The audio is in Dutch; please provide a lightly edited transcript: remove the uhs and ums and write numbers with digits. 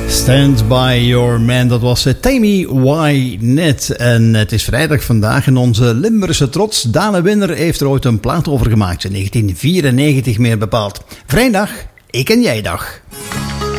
Stand by your man, dat was Tammy Wynette. En het is vrijdag vandaag en onze Limburgse trots Daan Winner heeft er ooit een plaat over gemaakt. In 1994 meer bepaald. Vrijdag, ik en jij dag.